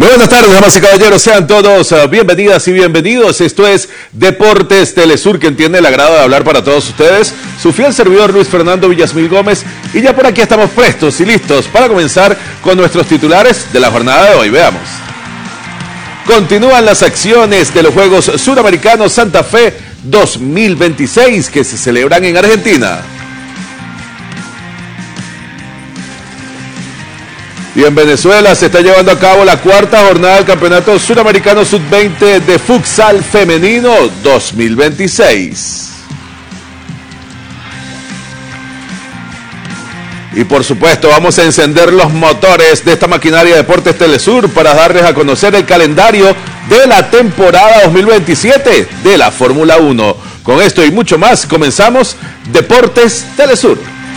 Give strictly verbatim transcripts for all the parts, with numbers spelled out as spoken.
Muy buenas tardes, damas y caballeros, sean todos uh, bienvenidas y bienvenidos. Esto es Deportes Telesur, quien tiene el agrado de hablar para todos ustedes. Su fiel servidor Luis Fernando Villasmil Gómez, y ya por aquí estamos prestos y listos para comenzar con nuestros titulares de la jornada de hoy. Veamos. Continúan las acciones de los Juegos Suramericanos Santa Fe dos mil veintiséis que se celebran en Argentina. Y en Venezuela se está llevando a cabo la cuarta jornada del Campeonato Suramericano sub veinte de Futsal Femenino dos mil veintiséis. Y por supuesto vamos a encender los motores de esta maquinaria de Deportes Telesur para darles a conocer el calendario de la temporada dos mil veintisiete de la Fórmula uno. Con esto y mucho más comenzamos Deportes Telesur.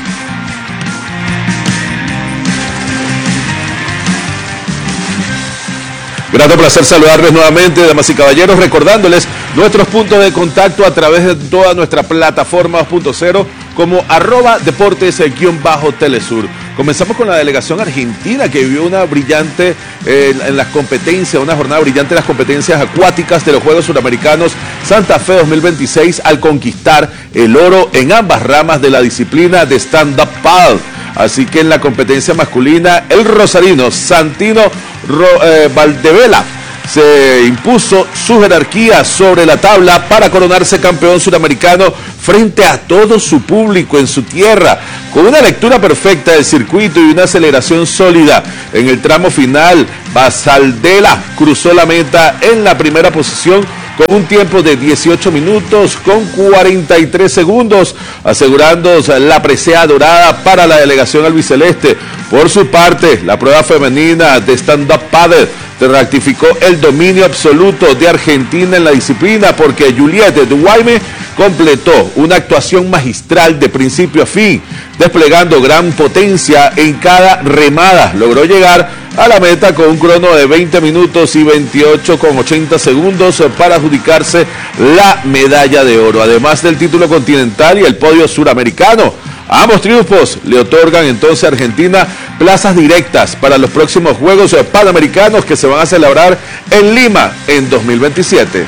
Grato placer saludarles nuevamente, damas y caballeros, recordándoles nuestros puntos de contacto a través de toda nuestra plataforma dos punto cero como arroba deportes-telesur. Comenzamos con la delegación argentina que vivió una brillante eh, en las competencias, una jornada brillante en las competencias acuáticas de los Juegos Suramericanos Santa Fe dos mil veintiséis al conquistar el oro en ambas ramas de la disciplina de stand-up paddle. Así que en la competencia masculina, el rosarino Santino Ro, eh, Valdevela se impuso su jerarquía sobre la tabla para coronarse campeón suramericano frente a todo su público en su tierra, con una lectura perfecta del circuito y una aceleración sólida. En el tramo final, Basaldela cruzó la meta en la primera posición con un tiempo de dieciocho minutos con cuarenta y tres segundos, asegurando la presea dorada para la delegación albiceleste. Por su parte, la prueba femenina de stand-up paddle ratificó el dominio absoluto de Argentina en la disciplina, porque Juliette Duhaime completó una actuación magistral de principio a fin, desplegando gran potencia en cada remada. Logró llegar a la meta con un crono de veinte minutos y veintiocho con ochenta segundos para adjudicarse la medalla de oro, además del título continental y el podio suramericano. Ambos triunfos le otorgan entonces a Argentina plazas directas para los próximos Juegos Panamericanos que se van a celebrar en Lima en dos mil veintisiete.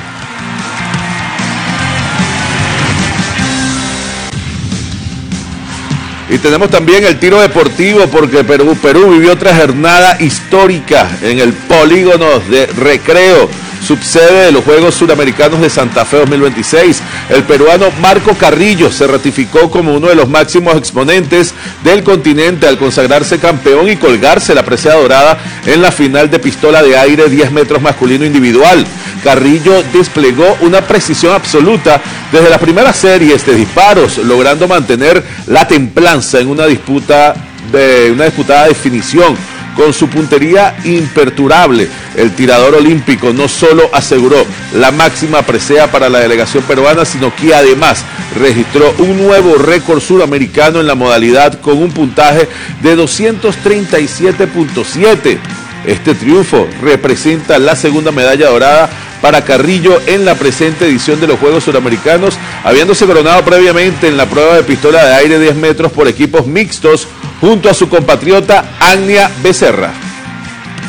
Y tenemos también el tiro deportivo, porque Perú, Perú vivió otra jornada histórica en el polígono de recreo, subsede de los Juegos Suramericanos de Santa Fe dos mil veintiséis. El peruano Marco Carrillo se ratificó como uno de los máximos exponentes del continente al consagrarse campeón y colgarse la presea dorada en la final de pistola de aire diez metros masculino individual. Carrillo desplegó una precisión absoluta desde las primeras series de disparos, logrando mantener la templanza en una disputa de una disputada definición. Con su puntería imperturbable, el tirador olímpico no solo aseguró la máxima presea para la delegación peruana, sino que además registró un nuevo récord suramericano en la modalidad con un puntaje de doscientos treinta y siete punto siete. Este triunfo representa la segunda medalla dorada para Carrillo en la presente edición de los Juegos Suramericanos, habiéndose coronado previamente en la prueba de pistola de aire diez metros por equipos mixtos junto a su compatriota Agnia Becerra.